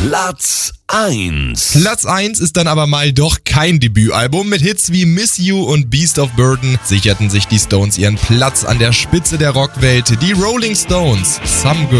Platz 1. Platz 1 ist dann aber mal doch kein Debütalbum. Mit Hits wie Miss You und Beast of Burden sicherten sich die Stones ihren Platz an der Spitze der Rockwelt. Die Rolling Stones, Some Girl